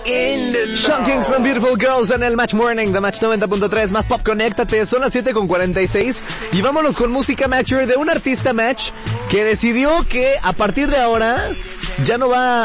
Sean Kingston, Beautiful Girls en el Match Morning, The Match 90.3, más pop, conéctate, son las 7:46 y vámonos con música Matcher de un artista Match que decidió que a partir de ahora ya no va